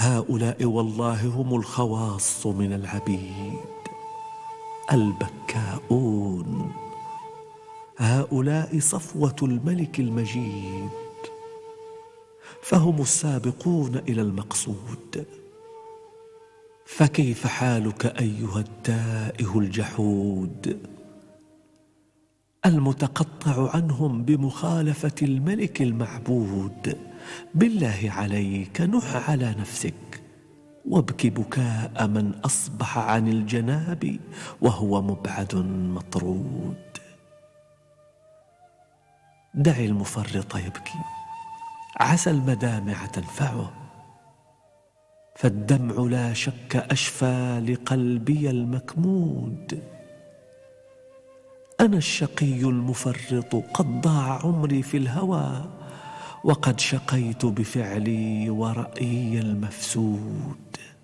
هؤلاء والله هم الخواص من العبيد، البكاؤون. هؤلاء صفوة الملك المجيد، فهم السابقون إلى المقصود. فكيف حالك أيها التائه الجحود المتقطع عنهم بمخالفة الملك المعبود؟ بالله عليك نح على نفسك وابك بكاء من أصبح عن الجناب وهو مبعد مطرود. دع المفرط يبكي، عسى المدامع تنفعه، فالدمع لا شك أشفى لقلبي المكمود. أنا الشقي المفرط قد ضاع عمري في الهوى، وقد شقيت بفعلي ورأيي المفسود.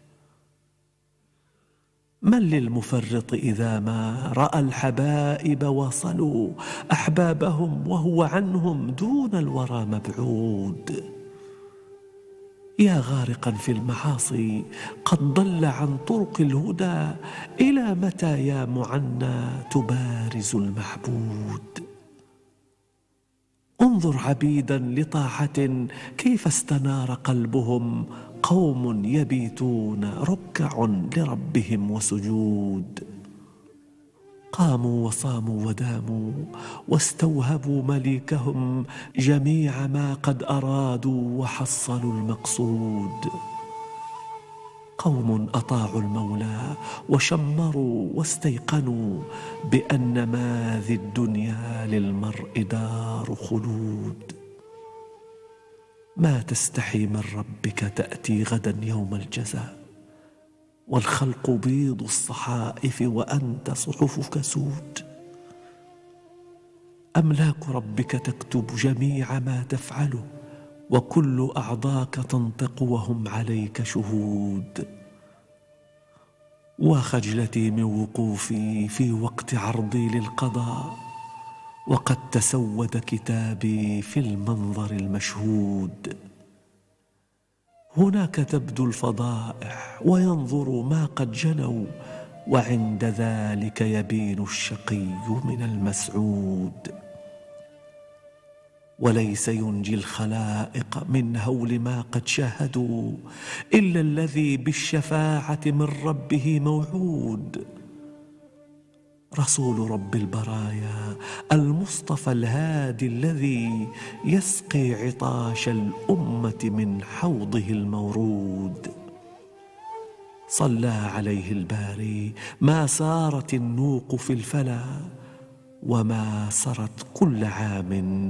من للمفرط إذا ما رأى الحبائب وصلوا أحبابهم وهو عنهم دون الورى مبعود. يا غارقا في المعاصي قد ضل عن طرق الهدى، إلى متى يا معنى تبارز المعبود؟ انظر عبيدا لطاعة كيف استنار قلبهم، قوم يبيتون ركع لربهم وسجود. قاموا وصاموا وداموا واستوهبوا مليكهم جميع ما قد أرادوا وحصلوا المقصود. قوم أطاعوا المولى وشمروا واستيقنوا بأن ما ذي الدنيا للمرء دار خلود. ما تستحي من ربك تأتي غدا يوم الجزاء، والخلق بيض الصحائف وأنت صحفك سود. أملاك ربك تكتب جميع ما تفعله، وكل أعضاك تنطق وهم عليك شهود. وخجلتي من وقوفي في وقت عرضي للقضاء، وقد تسود كتابي في المنظر المشهود. هناك تبدو الفضائح وينظر ما قد جنوا، وعند ذلك يبين الشقي من المسعود. وليس ينجي الخلائق من هول ما قد شاهدوا إلا الذي بالشفاعة من ربه موعود. رسول رب البرايا المصطفى الهادي الذي يسقي عطاش الأمة من حوضه المورود. صلى عليه الباري ما سارت النوق في الفلا، وما سرت كل عام